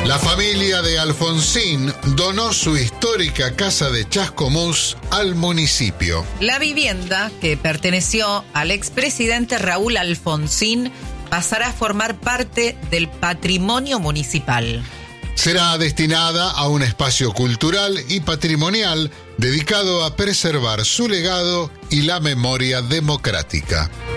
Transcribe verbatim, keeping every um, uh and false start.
La familia de Alfonsín donó su histórica casa de Chascomús al municipio. La vivienda, que perteneció al expresidente Raúl Alfonsín, pasará a formar parte del patrimonio municipal. Será destinada a un espacio cultural y patrimonial dedicado a preservar su legado y la memoria democrática.